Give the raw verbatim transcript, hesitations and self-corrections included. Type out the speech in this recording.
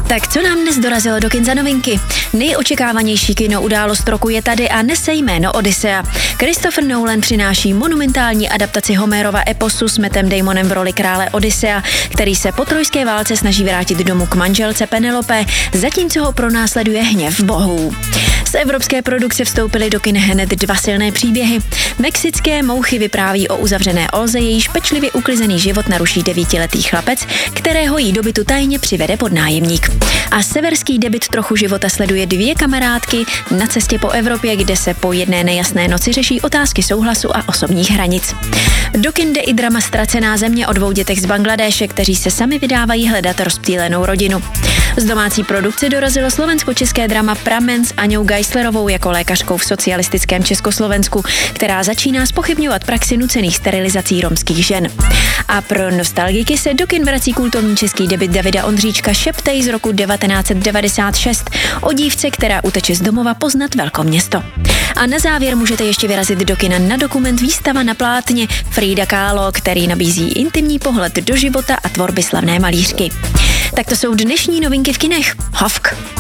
Tak co nám dnes dorazilo do kin za novinky? Nejočekávanější kino událost roku je tady a nese jméno Odyssea. Christopher Nolan přináší monumentální adaptaci Homerova eposu s Mattem Damonem v roli krále Odyssea, který se po trojské válce snaží vrátit domů k manželce Penelope, zatímco ho pronásleduje hněv bohů. Z evropské produkce vstoupily do kin hned dva silné příběhy. Mexické mouchy vypráví o uzavřené Olze, jejíž pečlivě uklizený život naruší devítiletý chlapec, kterého jí do bytu tajně přivede podnájemník. A severský debut Trochu života sleduje dvě kamarádky na cestě po Evropě, kde se po jedné nejasné noci řeší otázky souhlasu a osobních hranic. Do kin jde i drama Ztracená země o dvou dětech z Bangladéše, kteří se sami vydávají hledat rozptýlenou rodinu. Z domácí produkce dorazilo slovensko-české drama Pramen s Aňou Geislerovou jako lékařkou v socialistickém Československu, která začíná zpochybňovat praxi nucených sterilizací romských žen. A pro nostalgiky se do kin vrací kultovní český debut Davida Ondříčka Šeptej z roku devatenáct set devadesát šest o dívce, která uteče z domova poznat velkoměsto. A na závěr můžete ještě vyrazit do kina na dokument Výstava na plátně Frida Kahlo, který nabízí intimní pohled do života a tvorby slavné malířky. Tak to jsou dnešní novinky v kinech. Hovk!